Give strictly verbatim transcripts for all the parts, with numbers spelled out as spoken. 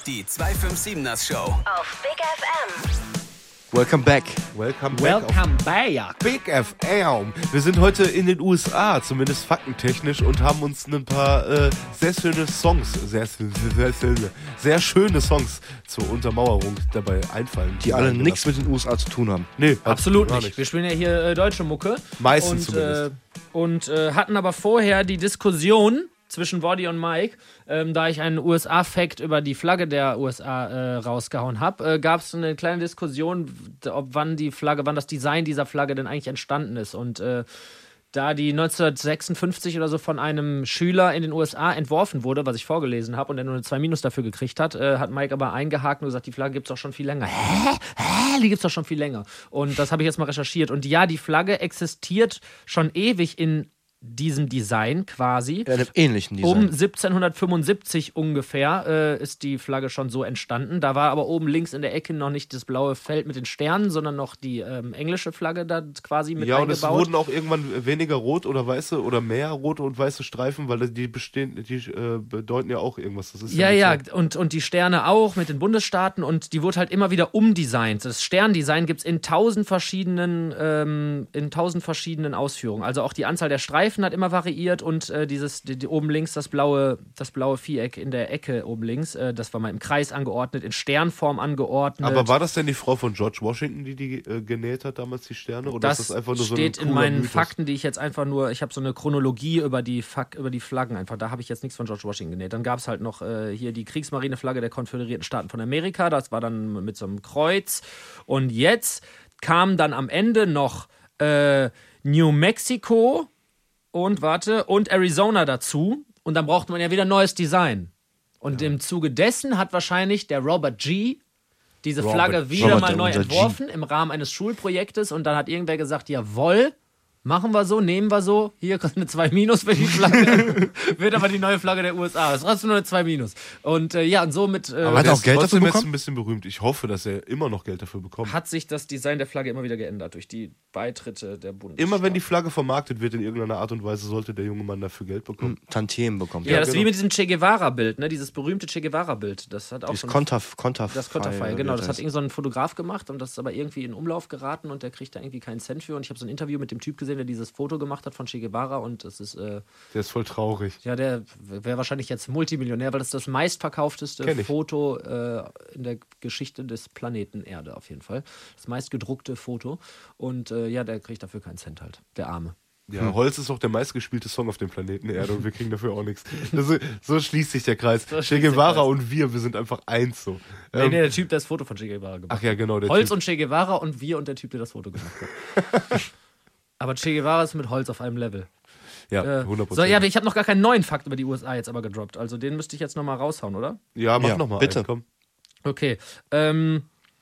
Die zwei fünf siebener Show. Auf Big F M. Welcome back. Welcome back. Welcome back. Big F M. Wir sind heute in den U S A, zumindest faktentechnisch, und haben uns ein paar äh, sehr schöne Songs, sehr, sehr, sehr, sehr schöne Songs zur Untermauerung dabei einfallen. Die alle nichts mit den U S A zu tun haben. Nee, Absolut gar nicht. Wir spielen ja hier äh, deutsche Mucke. Meistens und, zumindest. Äh, und äh, hatten aber vorher die Diskussion zwischen Woddy und Mike, ähm, da ich einen U S A-Fact über die Flagge der U S A äh, rausgehauen habe, äh, gab es eine kleine Diskussion, ob wann die Flagge, wann das Design dieser Flagge denn eigentlich entstanden ist. Und äh, da die neunzehnhundertsechsundfünfzig oder so von einem Schüler in den U S A entworfen wurde, was ich vorgelesen habe und der nur eine zwei Minus dafür gekriegt hat, äh, hat Mike aber eingehakt und gesagt, die Flagge gibt es doch schon viel länger. Hä? Hä? Die gibt es doch schon viel länger. Und das habe ich jetzt mal recherchiert. Und ja, die Flagge existiert schon ewig in diesem Design quasi. In einem ähnlichen Design. Um siebzehnhundertfünfundsiebzig ungefähr äh, ist die Flagge schon so entstanden. Da war aber oben links in der Ecke noch nicht das blaue Feld mit den Sternen, sondern noch die ähm, englische Flagge da quasi mit ja, eingebaut. und es wurden auch irgendwann weniger rot oder weiße oder mehr rote und weiße Streifen, weil die bestehen, die äh, bedeuten ja auch irgendwas. Das ist Ja, ja, ja, und, und die Sterne auch mit den Bundesstaaten, und die wurde halt immer wieder umdesignt. Das Sterndesign gibt es in tausend verschiedenen, ähm, in tausend verschiedenen Ausführungen. Also auch die Anzahl der Streifen hat immer variiert, und äh, dieses die, die, oben links das blaue, das blaue Viereck in der Ecke oben links, äh, das war mal im Kreis angeordnet, in Sternform angeordnet. Aber war das denn die Frau von George Washington, die die äh, genäht hat damals, die Sterne? Oder das ist das einfach nur steht so ein in meinen Mythos? Fakten, die ich jetzt einfach nur, ich habe so eine Chronologie über die, Fak, über die Flaggen einfach, da habe ich jetzt nichts von George Washington genäht. Dann gab es halt noch äh, hier die Kriegsmarineflagge der Konföderierten Staaten von Amerika, das war dann mit so einem Kreuz, und jetzt kam dann am Ende noch äh, New Mexico und warte, und Arizona dazu, und dann braucht man ja wieder neues Design. Und ja. Im Zuge dessen hat wahrscheinlich der Robert G. diese Robert, Flagge wieder Robert, mal neu unser entworfen im Rahmen eines Schulprojektes, und dann hat irgendwer gesagt, jawohl, machen wir so, nehmen wir so, hier kostet eine zwei Minus für die Flagge, wird aber die neue Flagge der U S A, das kostet nur eine zwei Minus. Und äh, ja, und somit äh, Aber Hat der er auch ist Geld trotzdem dafür jetzt bekommen? ein bisschen berühmt. Ich hoffe, dass er immer noch Geld dafür bekommt. hat sich das Design der Flagge immer wieder geändert durch die Beitritte der Bundesstaaten. Immer wenn die Flagge vermarktet wird in irgendeiner Art und Weise, sollte der junge Mann dafür Geld bekommen. Tantiemen bekommt. Ja, Ja, das ist genau. wie mit diesem Che Guevara-Bild, ne? Dieses berühmte Che Guevara-Bild. Das hat auch Dieses so ein Konterf, Konterf Das Konterfei, genau. Das hat irgendwie. irgend so ein Fotograf gemacht, und das ist aber irgendwie in Umlauf geraten, und der kriegt da irgendwie keinen Cent für. Und ich habe so ein Interview mit dem Typ gesehen, der dieses Foto gemacht hat von Che Guevara, und das ist, äh, Der ist voll traurig. ja, der wäre wahrscheinlich jetzt Multimillionär, weil das ist das meistverkaufteste Kenn ich. Foto äh, in der Geschichte des Planeten Erde auf jeden Fall. Das meistgedruckte Foto. Und äh, ja, der kriegt dafür keinen Cent halt, der Arme. Ja, Holz ist auch der meistgespielte Song auf dem Planeten Erde und wir kriegen dafür auch nichts. So, so schließt sich der Kreis. So Che schließt der Guevara Kreis. und wir, wir sind einfach eins so. Nee, Ähm, nee, der Typ, der das Foto von Che Guevara gemacht hat. ach ja, genau. Der Holz typ. und Che Guevara und wir und der Typ, der das Foto gemacht hat. Aber Che Guevara ist mit Holz auf einem Level. Ja, Äh, hundert so, Prozent. ja, ich habe noch gar keinen neuen Fakt über die U S A jetzt aber gedroppt. Also den müsste ich jetzt nochmal raushauen, oder? Ja, mach Ja, nochmal bitte. einen, komm. Okay. Ähm,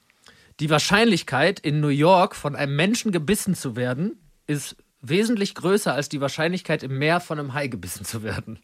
die Wahrscheinlichkeit, in New York von einem Menschen gebissen zu werden, ist wesentlich größer als die Wahrscheinlichkeit, im Meer von einem Hai gebissen zu werden.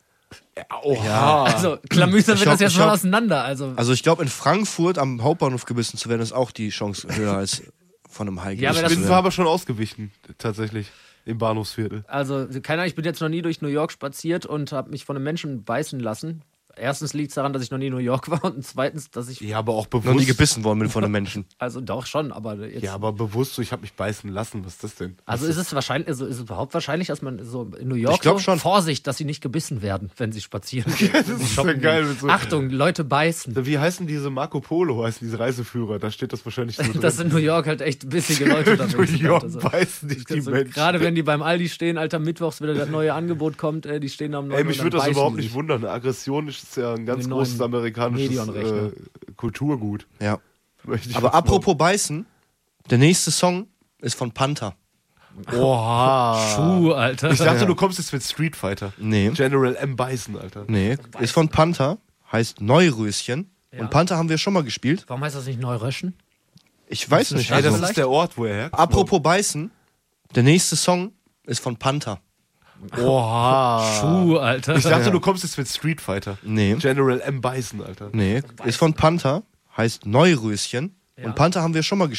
Ja. Also, klamüsern Ich wir das glaub- jetzt ich mal glaub- auseinander. Also, Also ich glaube, in Frankfurt am Hauptbahnhof gebissen zu werden, ist auch die Chance höher als von einem Hai Ja, aber gebissen das Ich zu bin werden. aber schon ausgewichen, tatsächlich, im Bahnhofsviertel. also, keine Ahnung, ich bin jetzt noch nie durch New York spaziert und habe mich von einem Menschen beißen lassen. Erstens liegt es daran, dass ich noch nie in New York war, und zweitens, dass ich. Ja, aber auch Noch nie bewusst. gebissen worden bin von einem Menschen. Also doch schon, aber jetzt. Ja, aber bewusst so, ich habe mich beißen lassen. Was ist das denn? Also ist es wahrscheinlich, also ist es überhaupt wahrscheinlich, dass man so in New York Ich glaub so, schon. Vorsicht, dass sie nicht gebissen werden, wenn sie spazieren gehen. das ist ja geil. Mit so, Achtung, Leute beißen. Wie heißen diese Marco Polo, heißen diese Reiseführer? Da steht das wahrscheinlich so drin. Das sind in New York halt echt bissige Leute In unterwegs. New York Also, beißen dich die so, Menschen. gerade wenn die beim Aldi stehen, Alter, mittwochs wieder das neue Angebot kommt, äh, die stehen am neuen. Ey, mich und würde dann das beißen überhaupt die nicht sich. wundern. Aggression ist ja ein ganz Den großes neuen amerikanisches Medion-Rechner. äh, Kulturgut. Ja. Möchte ich Aber jetzt apropos beißen, der nächste Song ist von Panther. mal- Oha. Puh, Alter. Ich dachte, du kommst jetzt mit Street Fighter. Nee. General M. Bison, Alter. Nee, ist von Panther, heißt Neuröschen. Ja. Und Panther haben wir schon mal gespielt. Warum heißt das nicht Neuröschen? Ich weiß nicht. Ey, das Also, ist der Ort, wo er herkommt. apropos beißen, der nächste Song ist von Panther. Oha. Puh, Alter. Ich dachte, du kommst jetzt mit Street Fighter. Nee. General M. Bison, Alter. Nee, ist von Panther, heißt Neuröschen. Und Panther haben wir schon mal gespielt.